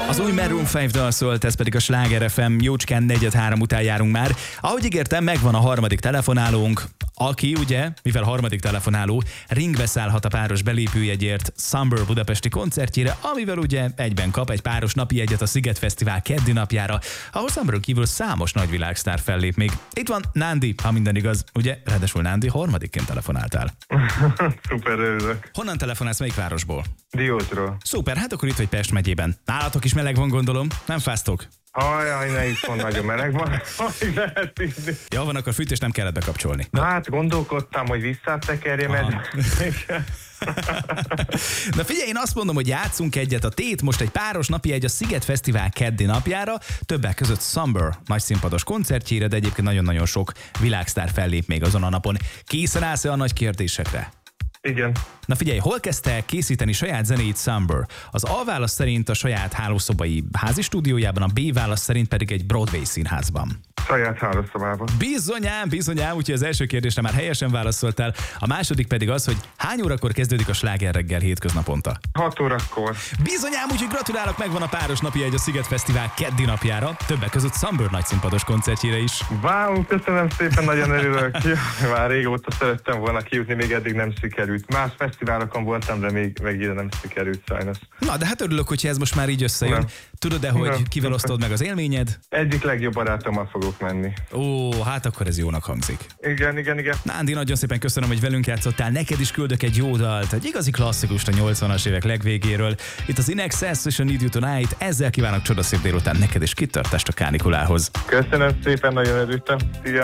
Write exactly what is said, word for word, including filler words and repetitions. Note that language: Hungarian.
Az új Maroon öt dal szólt, ez pedig a Sláger ef em, jócskán negyed három után járunk már. Ahogy ígértem, megvan a harmadik telefonálónk, aki ugye, mivel harmadik telefonáló, ringbe szállhat a páros belépőjegyért Summer budapesti koncertjére, amivel ugye egyben kap egy páros napi jegyet a Sziget Fesztivál keddi napjára, ahol Summerön kívül számos nagy világsztár fellép még. Itt van Nándi, ha minden igaz, ugye, ráadásul Nándi, harmadikként telefonáltál. Szuper, örülök. Honnan telefonálsz, melyik városból? Diósról. Szuper, hát akkor itt vagy Pest megyében. Nálatok is meleg van, gondolom, nem fáztok? Ajaj, ne is van, nagyon meleg van. Hogy lehet inni. Jó van, akkor fűtést nem kellett bekapcsolni. Na, hát gondolkodtam, hogy visszatekerjem, ez... Na figyelj, én azt mondom, hogy játszunk egyet. A tét most egy páros napi egy a Sziget Fesztivál keddi napjára, többek között Summer nagy színpados koncertjére, de egyébként nagyon-nagyon sok világsztár fellép még azon a napon. Készen állsz-e a nagy kérdésekre? Igen. Na figyelj, hol kezdte el készíteni saját zenéit Summer? Az A válasz szerint a saját hálószobai házi stúdiójában, a B válasz szerint pedig egy Broadway színházban. Saját hálószobában. Bizonyám, bizonyám, úgyhogy az első kérdésre már helyesen válaszoltál. A második pedig az, hogy hány órakor kezdődik a Sláger reggel hétköznaponta? hat órakor. Bizonyám, úgyhogy gratulálok, megvan a páros napi egy a Sziget Fesztivál keddi napjára, többek között Summer nagy színpados koncertjére is. Wow, köszönöm szépen, nagyon örülök. Jó, már régóta szerettem volna kijutni, még eddig nem sikerült. Más fesztiválokon voltam, de még, még ide nem sikerült sajnos. Na, de hát örülök, hogyha ez most már így összejön. Nem. Tudod-e, hogy Nem. kivel osztod meg az élményed? Egyik legjobb barátommal fogok menni. Ó, hát akkor ez jónak hangzik. Igen, igen, igen. Nándi, nagyon szépen köszönöm, hogy velünk játszottál. Neked is küldök egy jó dalt, egy igazi klasszikust a nyolcvanas évek legvégéről. Itt az In Excess és a Need You Tonight. Ezzel kívánok csodaszép délután neked is kitartást a kánikulához. Köszönöm szépen, nagyon örültem. Szia!